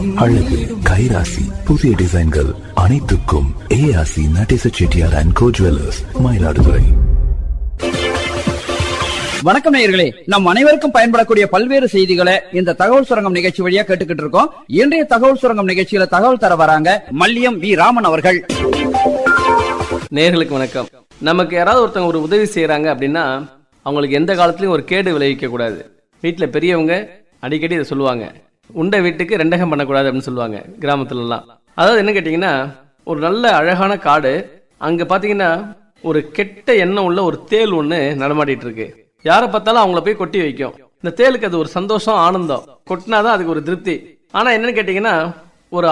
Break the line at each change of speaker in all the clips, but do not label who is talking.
அழகு, கைராசி, புதிய டிசைன்கள் அனைத்துக்கும் ஏஆசி Natesa Chettiar and go jewellers, Mayiladuthurai.
வணக்கம் நேயர்களே, நம் அனைவருக்கும் பயன்படக்கூடிய பல்வேறு செய்திகளை இந்த தகவல் சுரங்கம் நிகழ்ச்சி வழியா கேட்டுக்கிட்டு இருக்கோம். இன்றைய தகவல் சுரங்கம் நிகழ்ச்சியில தகவல் தர வராங்க மல்லியம் வி ராமன் அவர்கள்.
நேயர்களுக்கு வணக்கம். நமக்கு யாராவது ஒருத்தவங்க ஒரு உதவி செய்யறாங்க அப்படின்னா அவங்களுக்கு எந்த காலத்திலயும் ஒரு கேடு விளைவிக்க கூடாது. வீட்டுல பெரியவங்க அடிக்கடி இதை சொல்லுவாங்க, உண்டை வீட்டுக்கு ரெண்டகம் பண்ணக்கூடாது அப்படின்னு சொல்லுவாங்க கிராமத்துல எல்லாம். அதாவது என்ன கேட்டீங்கன்னா, ஒரு நல்ல அழகான காடு, அங்க பாத்தீங்கன்னா ஒரு கெட்ட எண்ணம் உள்ள ஒரு தேள் ஒண்ணு நடமாடிட்டு இருக்கு. யாரை பார்த்தாலும் அவங்கள போய் கொட்டி வைக்கும். இந்த தேளுக்கு அது ஒரு சந்தோஷம், ஆனந்தம். கொட்டினாதான் அதுக்கு ஒரு திருப்தி. ஆனா என்னன்னு கேட்டீங்கன்னா, ஒரு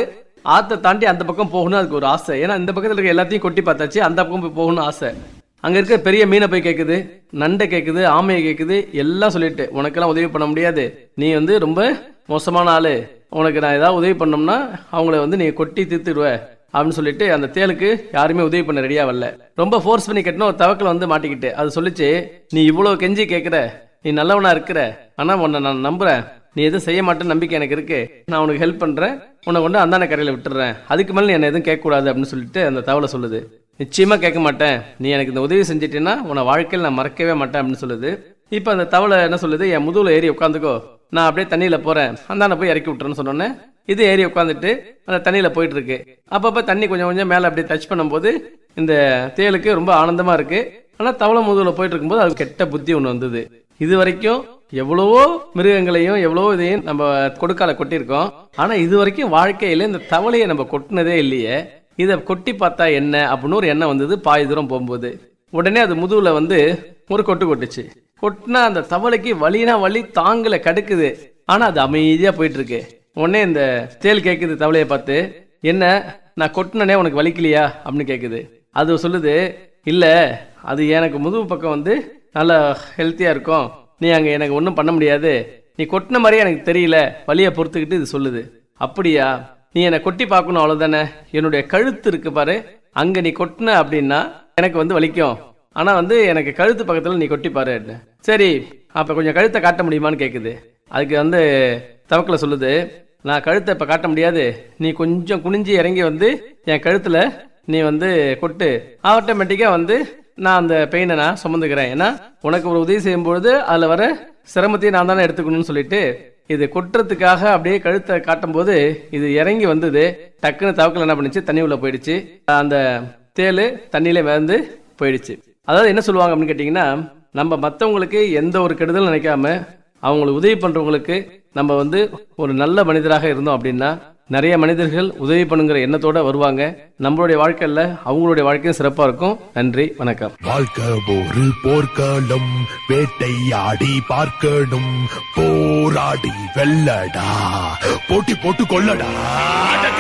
ஆத்தை தாண்டி அந்த பக்கம் போகணும் அதுக்கு ஒரு ஆசை. ஏன்னா இந்த பக்கத்துல இருக்க எல்லாத்தையும் கொட்டி பார்த்தாச்சு, அந்த பக்கம் போய் போகணும்னு ஆசை. அங்க இருக்க பெரிய மீனை போய் கேட்குது, நண்டை கேட்குது, ஆமையை கேட்குது, எல்லாம் சொல்லிட்டு உனக்கெல்லாம் உதவி பண்ண முடியாது, நீ ரொம்ப மோசமான ஆளு, உனக்கு நான் ஏதாவது உதவி பண்ணோம்னா அவங்கள நீ கொட்டி தீர்த்துடுவ அப்படின்னு சொல்லிட்டு அந்த தேலுக்கு யாருமே உதவி பண்ண ரெடியா வரல. ரொம்ப ஃபோர்ஸ் பண்ணி கட்டின ஒரு தவக்கல மாட்டிக்கிட்டு அது சொல்லிச்சு, நீ இவ்வளவு கெஞ்சி கேட்குற, நீ நல்லவனா இருக்கிற, ஆனா உன்னை நான் நம்புறேன், நீ எதுவும் செய்ய மாட்டேன்னு நம்பிக்கை எனக்கு இருக்கு, நான் உனக்கு ஹெல்ப் பண்றேன், உன்னை கொண்டு அந்தான கரையில விட்டுறேன், அதுக்கு மேலே நீ என்ன எதுவும் கேட்கக்கூடாது அப்படின்னு சொல்லிட்டு அந்த தவளை சொல்லுது. நிச்சயமா கேட்க மாட்டேன், நீ எனக்கு இந்த உதவி செஞ்சிட்டேன்னா உன்னை வாழ்க்கையில் நான் மறக்கவே மாட்டேன் அப்படின்னு சொல்லுது. இப்போ அந்த தவளை என்ன சொல்லுது, என் முதுகுல ஏறி உட்காந்துக்கோ, நான் அப்படியே தண்ணியில போறேன், அந்தான போய் இறக்கி விட்டுறேன்னு சொன்னோன்னே இது ஏறி உட்காந்துட்டு அந்த தண்ணியில போயிட்டு இருக்கு. அப்பப்ப தண்ணி கொஞ்சம் கொஞ்சம் மேல அப்படியே டச் பண்ணும்போது இந்த தேலுக்கு ரொம்ப ஆனந்தமா இருக்கு. ஆனா தவளை முதுகுல போயிட்டு இருக்கும்போது அது கெட்ட புத்தி ஒண்ணு வந்தது. இது வரைக்கும் எவ்வளவோ மிருகங்களையும் எவ்வளவோ இதையும் நம்ம கொடுக்கால கொட்டியிருக்கோம். ஆனா இது வரைக்கும் வாழ்க்கையில இந்த தவளையை நம்ம கொட்டினதே இல்லையே, இதை கொட்டி பார்த்தா என்ன அப்படின்னு ஒரு எண்ணம் வந்தது. பாதி தூரம் போகும்போது உடனே அது முதுகுல ஒரு கொட்டுச்சு. கொட்டினா அந்த தவளைக்கு வலினா வலி தாங்கல, கடுக்குது. ஆனா அது அமைதியா போயிட்டு இருக்கு. உடனே இந்த தேல் கேட்குது தவளையை பார்த்து, என்ன நான் கொட்டினே உனக்கு வலிக்கலையா அப்படின்னு கேட்குது. அது சொல்லுது, இல்ல அது எனக்கு முதுகு பக்கம் நல்லா ஹெல்த்தியா இருக்கும், நீ அங்க எனக்கு ஒன்றும் பண்ண முடியாது, நீ கொட்டின மாதிரியே எனக்கு தெரியல, வலியை பொறுத்துக்கிட்டு இது சொல்லுது. அப்படியா, நீ என்னை கொட்டி பார்க்கணும் அவ்வளவுதானே, என்னுடைய கழுத்து இருக்கு பாரு, அங்க நீ கொட்டின அப்படின்னா எனக்கு வலிக்கும், ஆனா எனக்கு கழுத்து பக்கத்துல நீ கொட்டி பாரு. சரி, அப்ப கொஞ்சம் கழுத்தை காட்ட முடியுமான்னு கேக்குது. அதுக்கு தவக்கல சொல்லுது, நான் கழுத்தை இப்ப காட்ட முடியாது, நீ கொஞ்சம் குனிஞ்சி இறங்கி என் கழுத்துல நீ கொட்டு, ஆட்டோமேட்டிக்கா நான் அந்த பெயினை நான் சுமந்துக்கிறேன். ஏன்னா உனக்கு ஒரு உதவி செய்யும் பொழுது அதுல வர சிரமத்தையும் நான் தானே எடுத்துக்கணும்னு சொல்லிட்டு இது கொட்டுறதுக்காக அப்படியே கழுத்தை காட்டும் போது இது இறங்கி வந்தது. டக்குன்னு தவக்கல என்ன பண்ணிச்சு, தண்ணி உள்ள போயிடுச்சு. அந்த தேலு தண்ணியில மிதந்து போயிடுச்சு. அதாவது என்ன சொல்லுவாங்க அப்படின்னு கேட்டீங்கன்னா, நம்ம மற்றவங்களுக்கு எந்த ஒரு கெடுதலும் நினைக்காம அவங்களுக்கு உதவி பண்றவங்களுக்கு நம்ம ஒரு நல்ல மனிதராக இருந்தோம் அப்படின்னா நிறைய மனிதர்கள் உதவி பண்ணுங்கிற எண்ணத்தோட வருவாங்க. நம்மளுடைய வாழ்க்கையில அவங்களுடைய வாழ்க்கையும் சிறப்பா இருக்கும். நன்றி, வணக்கம்.
வாழ்க்கை ஒரு போர்க்களம், வேட்டையாடி பார்க்கணும், போராடி வெல்லடா, போட்டி போட்டு கொள்ளடா.